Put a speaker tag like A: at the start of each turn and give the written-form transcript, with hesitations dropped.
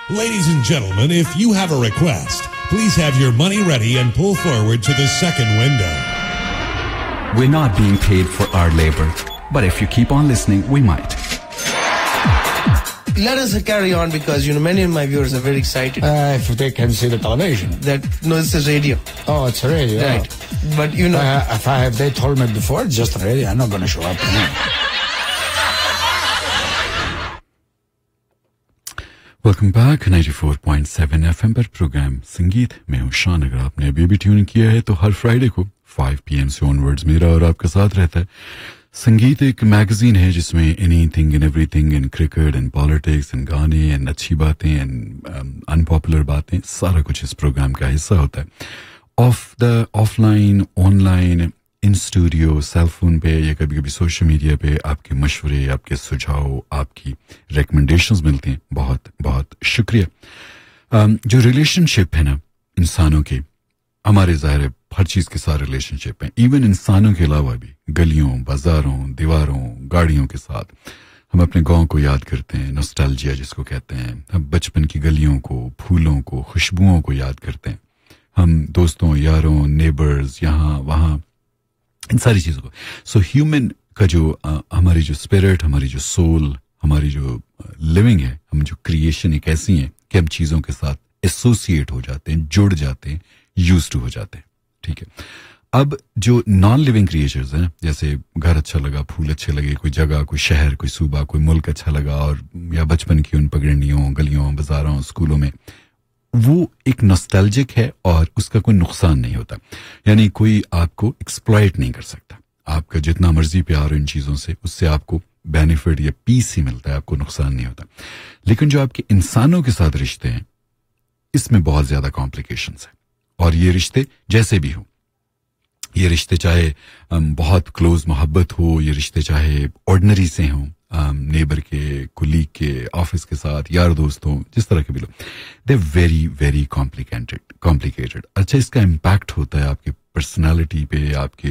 A: Ladies and gentlemen, if you have a request, please have your money ready and pull forward to the second window.
B: We're not being paid for our labor, but if you keep on listening, we might.
C: Let us carry on because, many of my viewers are very excited.
D: If they can see the television.
C: No, it's a radio.
D: Oh, it's a radio.
C: Right. But,
D: if they told me before, it's just a radio, I'm not going to show up.
E: Welcome back 94.7 FM पर programme संगीत में हूं शान। अगर आपने अभी भी tune किया है तो हर फ्राइडे को 5 PM से ऑनवर्ड्स मेरा और आपका साथ रहता है। संगीत एक मैगजीन है जिसमें anything and everything and cricket and politics and गाने एंड अच्छी बातें एंड अनपॉपुलर बातें, सारा कुछ इस प्रोग्राम का हिस्सा होता है। Offline, online, in studio, cellphone पे या कभी कभी सोशल मीडिया पे आपके मशवरे, आपके सुझाव, आपकी रिकमेंडेशंस मिलती हैं। बहुत बहुत शुक्रिया। जो रिलेशनशिप है ना इंसानों के, हमारे ज़ाहिर है हर चीज़ के साथ रिलेशनशिप हैं, इवन इंसानों के अलावा भी गलियों, बाजारों, दीवारों, गाड़ियों के साथ हम अपने गांव को याद करते हैं, नॉस्टैल्जिया जिसको कहते हैं। हम बचपन की गलियों को, फूलों को, खुशबुओं को याद करते हैं। हम दोस्तों, यारों, नेबर्स, यहाँ वहाँ, इन सारी चीज़ों को। सो ह्यूमन का जो हमारी जो स्पिरिट, हमारी जो सोल, हमारी जो लिविंग है, हम जो क्रिएशन एक ऐसी है कि हम चीज़ों के साथ एसोसिएट हो जाते हैं, जुड़ जाते हैं, यूज टू हो जाते हैं। ठीक है। अब जो नॉन लिविंग क्रिएचर्स हैं, जैसे घर अच्छा लगा, फूल अच्छे लगे, कोई जगह, कोई शहर, कोई सूबा, कोई मुल्क अच्छा लगा, और या बचपन की उन पगडंडियों, गलियों, बाजारों, स्कूलों में, वो एक नॉस्टैल्जिक है और उसका कोई नुकसान नहीं होता। यानी कोई आपको एक्सप्लॉइट नहीं कर सकता। आपका जितना मर्जी प्यार हो इन चीज़ों से, उससे आपको बेनिफिट या पीस ही मिलता है, आपको नुकसान नहीं होता। लेकिन जो आपके इंसानों के साथ रिश्ते हैं, इसमें बहुत ज़्यादा कॉम्प्लिकेशंस हैं। और ये रिश्ते जैसे भी हो, ये रिश्ते चाहे बहुत क्लोज मोहब्बत हो, ये रिश्ते चाहे ऑर्डिनरी से हों, नेबर के, कुलीग के, ऑफिस के साथ, यार दोस्तों, जिस तरह के भी लोग, दे वेरी वेरी कॉम्प्लिकेटेड। अच्छा, इसका इम्पैक्ट होता है आपकी पर्सनालिटी पे, आपके